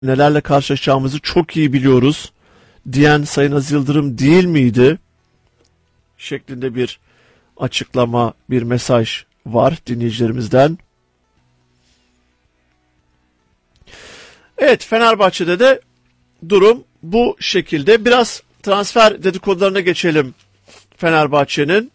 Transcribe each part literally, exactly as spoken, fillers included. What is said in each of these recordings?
nelerle karşılaşacağımızı çok iyi biliyoruz diyen Sayın Aziz Yıldırım değil miydi? Şeklinde bir açıklama, bir mesaj var dinleyicilerimizden. Evet, Fenerbahçe'de de durum bu şekilde. Biraz transfer dedikodularına geçelim Fenerbahçe'nin.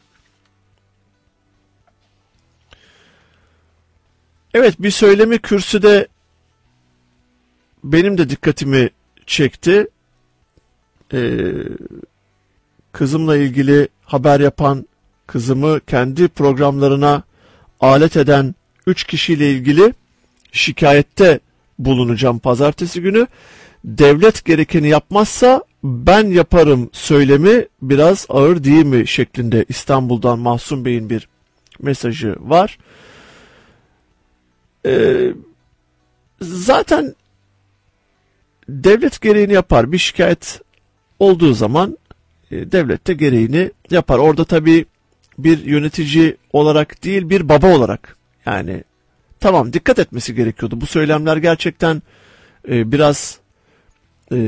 Evet, bir söylemi kürsüde benim de dikkatimi çekti. Ee, kızımla ilgili haber yapan, kızımı kendi programlarına alet eden üç kişiyle ilgili şikayette bulunacağım pazartesi günü. Devlet gerekeni yapmazsa ben yaparım söylemi biraz ağır değil mi şeklinde İstanbul'dan Mahsun Bey'in bir mesajı var. Ee, zaten devlet gereğini yapar. Bir şikayet olduğu zaman e, devlet de gereğini yapar. Orada tabii bir yönetici olarak değil, bir baba olarak, yani tamam, dikkat etmesi gerekiyordu. Bu söylemler gerçekten e, biraz e,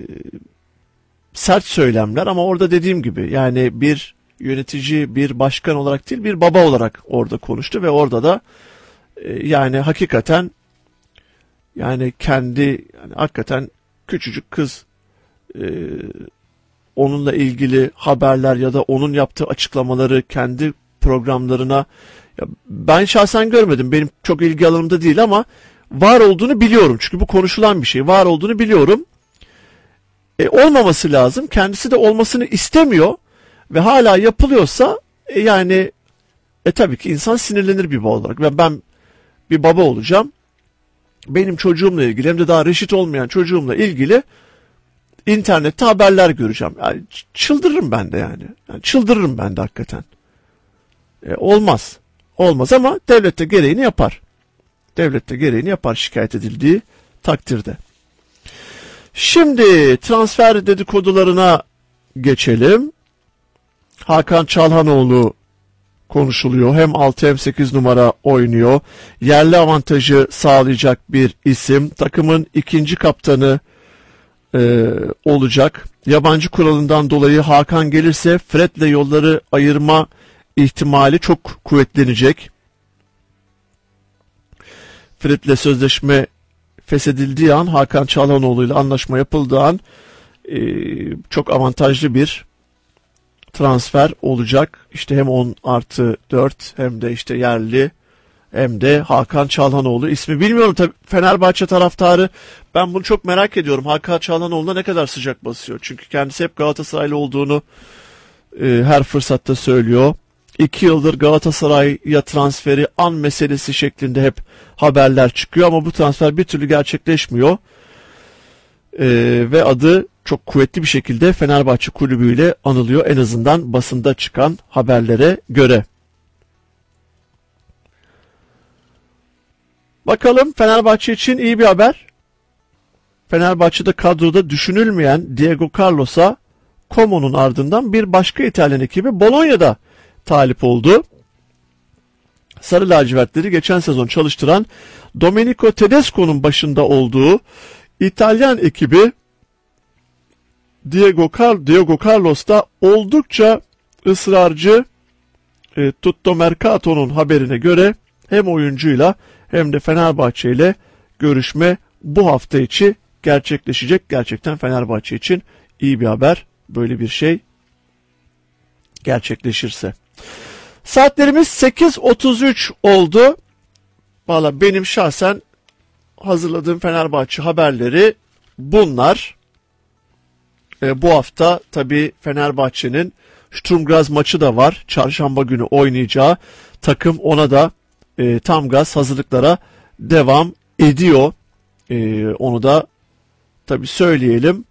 sert söylemler ama orada dediğim gibi, yani bir yönetici, bir başkan olarak değil, bir baba olarak orada konuştu ve orada da e, yani hakikaten, yani kendi, yani hakikaten küçücük kız, e, onunla ilgili haberler ya da onun yaptığı açıklamaları kendi programlarına, ya ben şahsen görmedim, benim çok ilgi alanımda değil ama var olduğunu biliyorum, çünkü bu konuşulan bir şey, var olduğunu biliyorum. E, olmaması lazım, kendisi de olmasını istemiyor ve hala yapılıyorsa e, yani e, tabii ki insan sinirlenir bir baba olarak. Ve ben bir baba olacağım, benim çocuğumla ilgili, hem de daha reşit olmayan çocuğumla ilgili internette haberler göreceğim. Yani çıldırırım ben de yani. yani çıldırırım ben de hakikaten. E, olmaz. Olmaz ama devlet de gereğini yapar. Devlet de gereğini yapar şikayet edildiği takdirde. Şimdi transfer dedikodularına geçelim. Hakan Çalhanoğlu konuşuluyor. Hem altı hem sekiz numara oynuyor. Yerli avantajı sağlayacak bir isim. Takımın ikinci kaptanı e, olacak. Yabancı kuralından dolayı Hakan gelirse Fred'le yolları ayırma ihtimali çok kuvvetlenecek. Fred'le sözleşme feshedildiği an, Hakan Çalhanoğlu ile anlaşma yapıldığı an e, çok avantajlı bir transfer olacak. İşte hem on artı dört hem de işte yerli hem de Hakan Çalhanoğlu ismi. Bilmiyorum tabii Fenerbahçe taraftarı, ben bunu çok merak ediyorum. Hakan Çalhanoğlu'na ne kadar sıcak basıyor. Çünkü kendisi hep Galatasaraylı olduğunu e, her fırsatta söylüyor. İki yıldır Galatasaray'a transferi an meselesi şeklinde hep haberler çıkıyor ama bu transfer bir türlü gerçekleşmiyor. E, ve adı çok kuvvetli bir şekilde Fenerbahçe kulübüyle anılıyor, en azından basında çıkan haberlere göre. Bakalım, Fenerbahçe için iyi bir haber. Fenerbahçe'de kadroda düşünülmeyen Diego Carlos'a Como'nun ardından bir başka İtalyan ekibi Bologna'da talip oldu. Sarı lacivertleri geçen sezon çalıştıran Domenico Tedesco'nun başında olduğu İtalyan ekibi Diego, Car- Diego Carlos'ta oldukça ısrarcı. E, Tutto Mercato'nun haberine göre hem oyuncuyla hem de Fenerbahçe ile görüşme bu hafta içi gerçekleşecek. Gerçekten Fenerbahçe için iyi bir haber, böyle bir şey gerçekleşirse. Saatlerimiz sekiz otuz üç oldu. Valla benim şahsen hazırladığım Fenerbahçe haberleri bunlar. E, bu hafta tabii Fenerbahçe'nin Sturm Graz maçı da var. Çarşamba günü oynayacağı takım ona da e, tam gaz hazırlıklara devam ediyor. E, onu da tabii söyleyelim.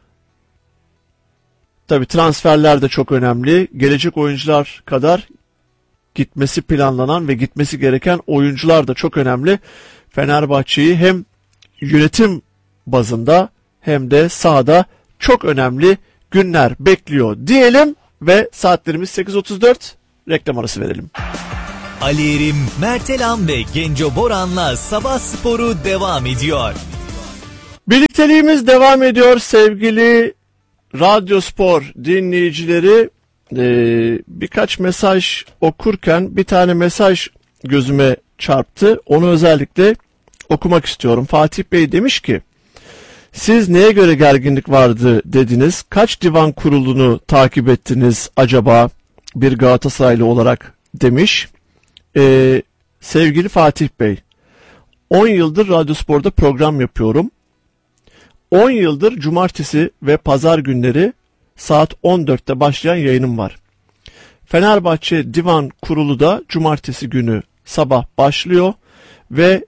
Tabii transferler de çok önemli. Gelecek oyuncular kadar gitmesi planlanan ve gitmesi gereken oyuncular da çok önemli. Fenerbahçe'yi hem yönetim bazında hem de sahada çok önemli günler bekliyor diyelim ve saatlerimiz sekiz otuz dört, reklam arası verelim. Ali Erim, Mert Elam ve Genco Boran'la Sabah Sporu devam ediyor. Birlikteliğimiz devam ediyor sevgili Radyo Spor dinleyicileri. Ee, birkaç mesaj okurken bir tane mesaj gözüme çarptı. Onu özellikle okumak istiyorum. Fatih Bey demiş ki, siz neye göre gerginlik vardı dediniz? Kaç divan kurulunu takip ettiniz acaba bir Galatasaraylı olarak demiş. Ee, sevgili Fatih Bey, on yıldır Radyo Spor'da program yapıyorum. on yıldır cumartesi ve pazar günleri saat on dörtte başlayan yayınım var. Fenerbahçe Divan Kurulu da cumartesi günü sabah başlıyor ve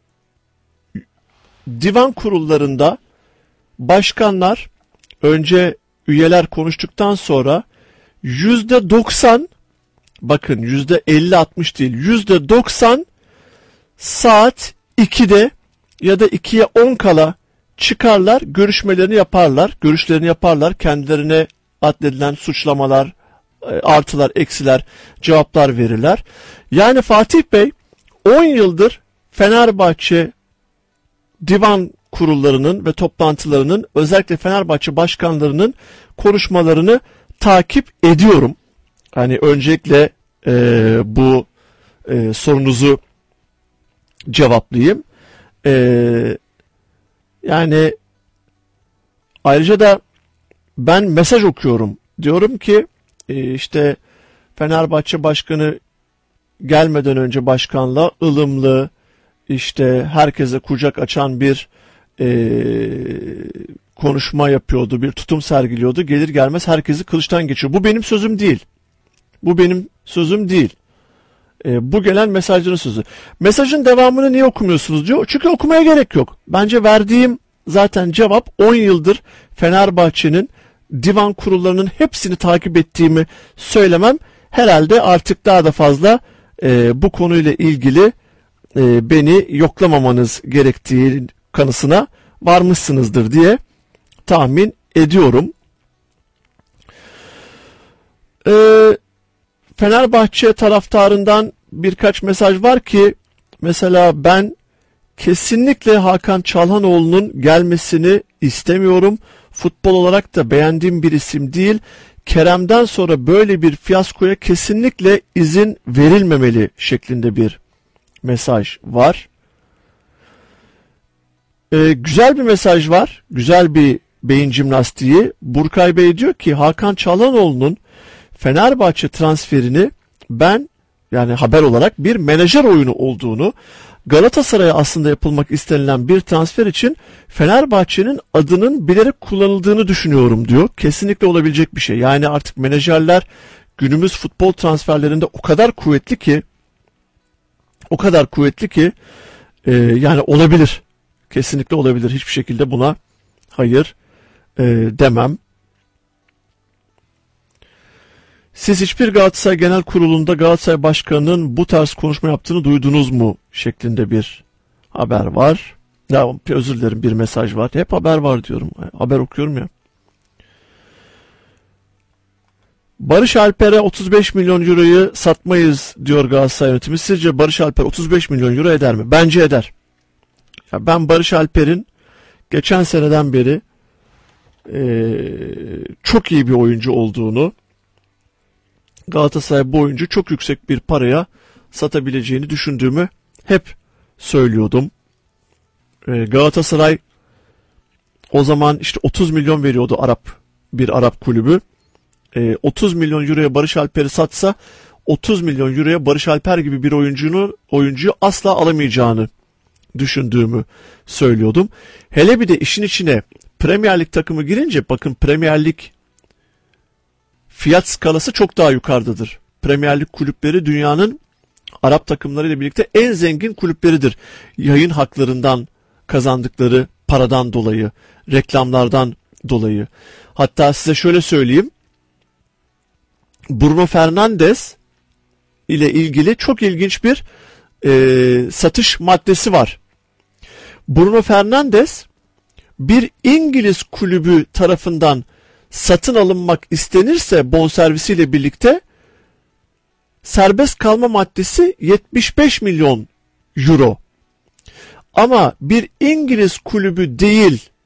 divan kurullarında başkanlar önce üyeler konuştuktan sonra yüzde doksan, bakın yüzde elli altmış değil, yüzde doksan saat ikide ya da ikiye on kala çıkarlar, görüşmelerini yaparlar, görüşlerini yaparlar, kendilerine addedilen suçlamalar, artılar, eksiler, cevaplar verirler. Yani Fatih Bey on yıldır Fenerbahçe divan kurullarının ve toplantılarının, özellikle Fenerbahçe başkanlarının konuşmalarını takip ediyorum. Hani öncelikle e, bu e, sorunuzu cevaplayayım. E, yani ayrıca da ben mesaj okuyorum. Diyorum ki e, işte Fenerbahçe başkanı gelmeden önce başkanla ılımlı, işte herkese kucak açan bir e, konuşma yapıyordu, bir tutum sergiliyordu. Gelir gelmez herkesi kılıçtan geçiyor. Bu benim sözüm değil. Bu benim sözüm değil. E, bu gelen mesajların sözü. Mesajın devamını niye okumuyorsunuz diyor. Çünkü okumaya gerek yok. Bence verdiğim zaten cevap, on yıldır Fenerbahçe'nin divan kurullarının hepsini takip ettiğimi söylemem herhalde artık daha da fazla e, bu konuyla ilgili e, beni yoklamamanız gerektiği kanısına varmışsınızdır diye tahmin ediyorum. E, Fenerbahçe taraftarından birkaç mesaj var ki, mesela ben kesinlikle Hakan Çalhanoğlu'nun gelmesini istemiyorum. Futbol olarak da beğendiğim bir isim değil. Kerem'den sonra böyle bir fiyaskoya kesinlikle izin verilmemeli şeklinde bir mesaj var. Ee, güzel bir mesaj var. Güzel bir beyin jimnastiği. Burkay Bey diyor ki, Hakan Çalhanoğlu'nun Fenerbahçe transferini ben, yani haber olarak, bir menajer oyunu olduğunu, Galatasaray'a aslında yapılmak istenilen bir transfer için Fenerbahçe'nin adının bilerek kullanıldığını düşünüyorum diyor. Kesinlikle olabilecek bir şey. Yani artık menajerler günümüz futbol transferlerinde o kadar kuvvetli ki, o kadar kuvvetli ki e, yani olabilir. Kesinlikle olabilir. Hiçbir şekilde buna hayır e, demem. Siz hiçbir Galatasaray Genel Kurulu'nda Galatasaray Başkanı'nın bu tarz konuşma yaptığını duydunuz mu? Şeklinde bir haber var. Ya özür dilerim, bir mesaj var. Hep haber var diyorum. Haber okuyorum ya. Barış Alper'e otuz beş milyon euroyu satmayız diyor Galatasaray yönetimi. Sizce Barış Alper otuz beş milyon euro eder mi? Bence eder. Ya ben Barış Alper'in geçen seneden beri ee, çok iyi bir oyuncu olduğunu, Galatasaray bu oyuncu çok yüksek bir paraya satabileceğini düşündüğümü hep söylüyordum. Ee, Galatasaray o zaman işte otuz milyon veriyordu Arap, bir Arap kulübü. Ee, otuz milyon euroya Barış Alper'i satsa, otuz milyon euroya Barış Alper gibi bir oyuncunun oyuncuyu asla alamayacağını düşündüğümü söylüyordum. Hele bir de işin içine Premier Lig takımı girince, bakın Premier Lig fiyat skalası çok daha yukarıdadır. Premier Lig kulüpleri dünyanın Arap takımlarıyla birlikte en zengin kulüpleridir. Yayın haklarından kazandıkları paradan dolayı, reklamlardan dolayı. Hatta size şöyle söyleyeyim. Bruno Fernandes ile ilgili çok ilginç bir e, satış maddesi var. Bruno Fernandes bir İngiliz kulübü tarafından satın alınmak istenirse bonservisiyle birlikte serbest kalma maddesi yetmiş beş milyon euro. Ama bir İngiliz kulübü değil